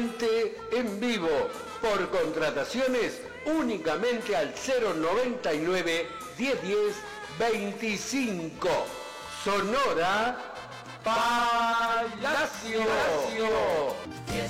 en vivo. Por contrataciones únicamente al 099 1010 25. Sonora Palacio.